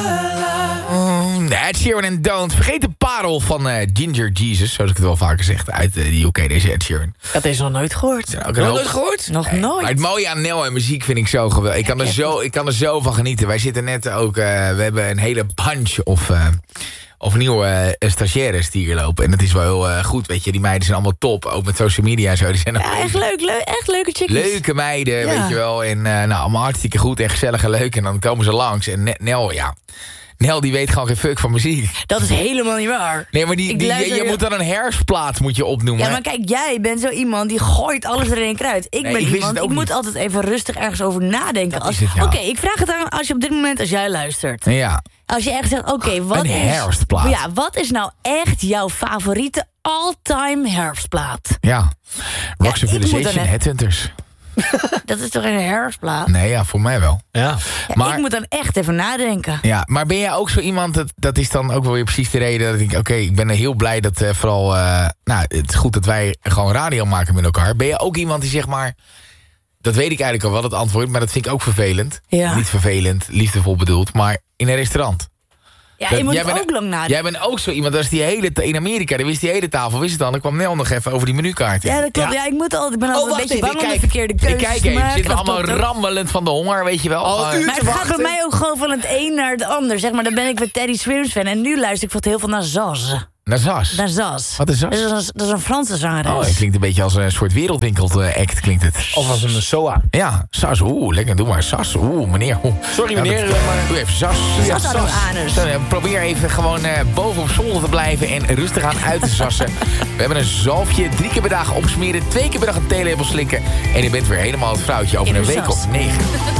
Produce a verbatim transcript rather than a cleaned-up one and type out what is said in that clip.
Oh, Ed Sheeran en Don't. Vergeet de parel van uh, Ginger Jesus, zoals ik het wel vaker zeg, uit uh, de U K, deze Ed Sheeran. Ik had deze nog nooit gehoord. Nog nooit gehoord? Nog nee. nooit. Maar het mooie aan Nel en muziek vind ik zo geweldig. Ik kan, er zo, ik kan er zo van genieten. Wij zitten net ook, uh, we hebben een hele bunch of... Uh, Of nieuwe uh, stagiaires die hier lopen. En dat is wel heel uh, goed, weet je. Die meiden zijn allemaal top. Ook met social media en zo. Die zijn ja, echt leuk, leuk. Echt leuke chickies. Leuke meiden, ja. Weet je wel. En uh, nou, allemaal hartstikke goed en gezellig en leuk. En dan komen ze langs. En Nel, ja... Nel, die weet gewoon geen fuck van muziek. Dat is helemaal niet waar. Nee, maar die, die, je, je moet dan een herfstplaat moet je opnoemen. Ja, maar kijk, jij bent zo iemand die gooit alles erin kruid. Ik nee, ben ik iemand, ik niet. moet altijd even rustig ergens over nadenken. Ja. Ja. Oké, okay, ik vraag het aan als je op dit moment, als jij luistert. Ja. Als je echt zegt, oké, okay, wat een is... Een herfstplaat. Ja, wat is nou echt jouw favoriete all-time herfstplaat? Ja, Rock ja, Civilization, Headhunters. Dat is toch een herfstplaat? Nee, ja, voor mij wel. Ja. Ja, maar, ik moet dan echt even nadenken. Ja, maar ben jij ook zo iemand, dat, dat is dan ook wel weer precies de reden... dat ik denk, oké, okay, ik ben heel blij dat uh, vooral... Uh, nou, het is goed dat wij gewoon radio maken met elkaar. Ben je ook iemand die zeg maar... Dat weet ik eigenlijk al wel, het antwoord, maar dat vind ik ook vervelend. Ja. Niet vervelend, liefdevol bedoeld, maar in een restaurant. Ja, dat, je moet jij ook bent, lang nadenken. Jij bent ook zo iemand, dat is die hele, in Amerika, daar wist die hele tafel, wist het dan. Dan kwam Nel nog even over die menukaart. Ja, dat klopt. Ja. Ja, ik moet altijd, ik ben altijd oh, een beetje even, bang om kijk, de verkeerde keuzes ik kijk te even, maken. zitten we allemaal rammelend van de honger, weet je wel. Oh, uh, maar het gaat bij mij ook gewoon van het een naar het ander. Zeg maar, dan ben ik weer Teddy Swims fan. En nu luister ik wat heel veel naar Zaz. Naar Zaz? Naar Zaz. Wat is Zaz? Dat is een, dat is een Franse zangeres. Oh, het klinkt een beetje als een soort wereldwinkel-act, klinkt het. Of als een S O A. Ja, Zaz, oeh, lekker, doe maar. Zaz, oeh, meneer. Oeh. Sorry meneer, ja, dat, maar... Doe even Zaz. Zaz aan de anus. Dan, uh, probeer even gewoon uh, boven op zolder te blijven en rustig aan uit te zassen. We hebben een zalfje, drie keer per dag opsmeren, twee keer per dag een theelepel slikken. En je bent weer helemaal het vrouwtje over een week of negen.